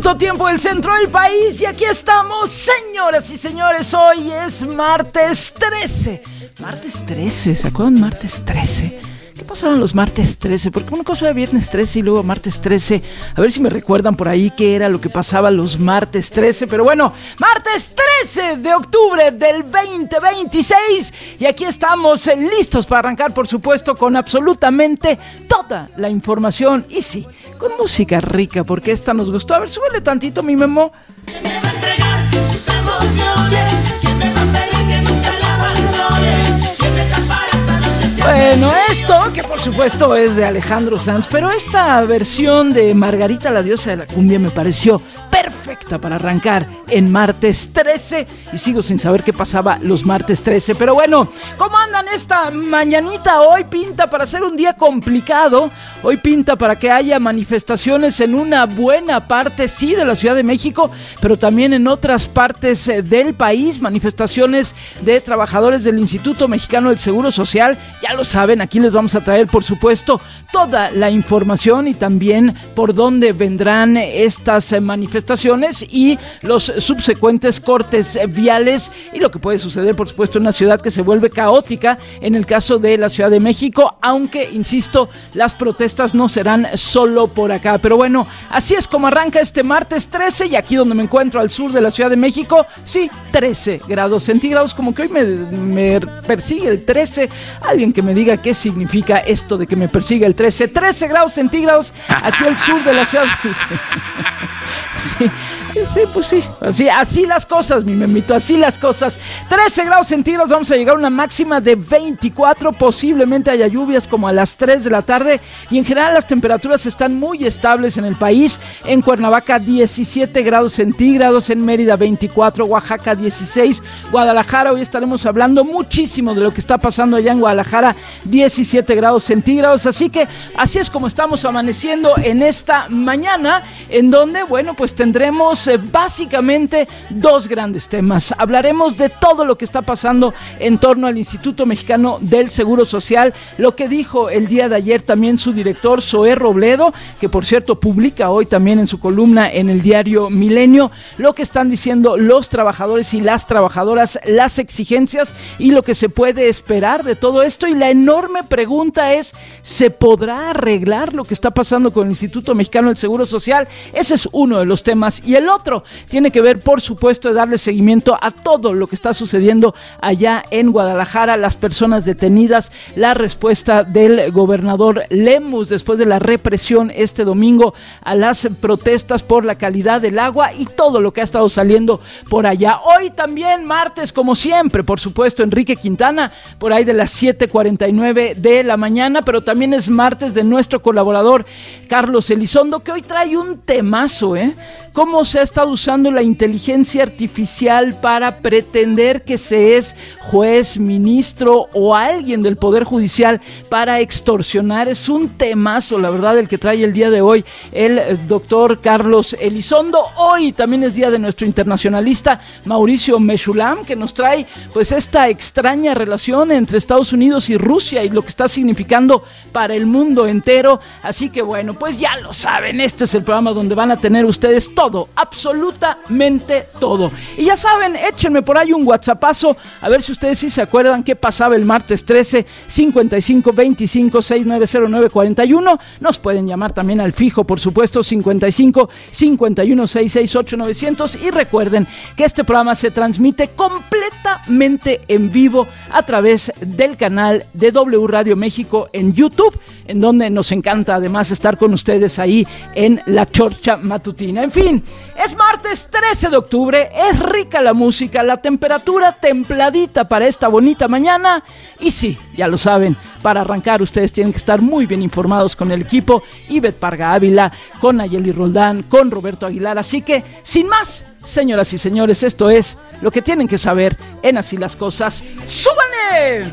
justo tiempo del centro del país y aquí estamos, señoras y señores. Hoy es martes 13. Martes 13, ¿se acuerdan? Martes 13. ¿Qué pasaban los martes 13? Porque una cosa era viernes 13 y luego martes 13. A ver si me recuerdan por ahí qué era lo que pasaba los martes 13. Pero bueno, martes 13 de octubre del 2026. Y aquí estamos listos para arrancar, por supuesto, con absolutamente toda la información. Y sí, con música rica, porque esta nos gustó. A ver, súbele tantito, mi Memo. ¿Quién me va a entregar sus emociones? ¿Quién me va a pedir que nunca la abandone? ¿Quién me tapará esta noche? Bueno, esto, que por supuesto es de Alejandro Sanz, pero esta versión de Margarita, la diosa de la cumbia, me pareció perfecta para arrancar en martes 13 y sigo sin saber qué pasaba los martes 13, pero bueno, ¿cómo andan esta mañanita? Hoy pinta para ser un día complicado, hoy pinta para que haya manifestaciones en una buena parte, sí, de la Ciudad de México, pero también en otras partes del país, manifestaciones de trabajadores del Instituto Mexicano del Seguro Social. Ya lo saben, aquí les vamos a traer, por supuesto, toda la información y también por dónde vendrán estas manifestaciones y los subsecuentes cortes viales y lo que puede suceder, por supuesto, en una ciudad que se vuelve caótica en el caso de la Ciudad de México, aunque, insisto, las protestas no serán solo por acá. Pero bueno, así es como arranca este martes 13 y aquí donde me encuentro al sur de la Ciudad de México, sí, 13 grados centígrados, como que hoy me persigue el 13, alguien que me diga qué significa esto de que me persiga el 13 grados centígrados aquí al sur de la Ciudad de México. Sí, pues sí, así las cosas, mi memito, así las cosas. 13 grados centígrados, vamos a llegar a una máxima de 24, posiblemente haya lluvias como a las 3 de la tarde y en general las temperaturas están muy estables en el país. En Cuernavaca 17 grados centígrados, en Mérida 24, Oaxaca 16, Guadalajara, hoy estaremos hablando muchísimo de lo que está pasando allá en Guadalajara, 17 grados centígrados, así que así es como estamos amaneciendo en esta mañana, en donde, bueno, pues tendremos básicamente dos grandes temas. Hablaremos de todo lo que está pasando en torno al Instituto Mexicano del Seguro Social, lo que dijo el día de ayer también su director Zoé Robledo, que por cierto publica hoy también en su columna en el diario Milenio, lo que están diciendo los trabajadores y las trabajadoras, las exigencias y lo que se puede esperar de todo esto. Y la enorme pregunta es, ¿se podrá arreglar lo que está pasando con el Instituto Mexicano del Seguro Social? Ese es uno de los temas. Y el otro tiene que ver, por supuesto, de darle seguimiento a todo lo que está sucediendo allá en Guadalajara, las personas detenidas, la respuesta del gobernador Lemus después de la represión este domingo a las protestas por la calidad del agua y todo lo que ha estado saliendo por allá. Hoy también, martes, como siempre, por supuesto, Enrique Quintana, por ahí de las 7:49 de la mañana, pero también es martes de nuestro colaborador Carlos Elizondo, que hoy trae un temazo, cómo se ha estado usando la inteligencia artificial para pretender que se es juez, ministro o alguien del Poder Judicial para extorsionar. Es un temazo, la verdad, el que trae el día de hoy el doctor Carlos Elizondo. Hoy también es día de nuestro internacionalista Mauricio Meshulam, que nos trae pues esta extraña relación entre Estados Unidos y Rusia y lo que está significando para el mundo entero. Así que bueno, pues ya lo saben, este es el programa donde van a tener ustedes todo, absolutamente todo. Y ya saben, échenme por ahí un WhatsAppazo, a ver si ustedes sí se acuerdan qué pasaba el martes 13, 55 25 6909 41. Nos pueden llamar también al fijo, por supuesto, 55 51 668 900. Y recuerden que este programa se transmite completamente en vivo a través del canal de W Radio México en YouTube, en donde nos encanta además estar con ustedes ahí en La Chorcha Matutina. En fin, es martes 13 de octubre, es rica la música, la temperatura templadita para esta bonita mañana. Y sí, ya lo saben, para arrancar ustedes tienen que estar muy bien informados con el equipo, Ivette Parga Ávila, con Nayeli Roldán, con Roberto Aguilar. Así que, sin más, señoras y señores, esto es lo que tienen que saber en Así las Cosas. ¡Súbanle!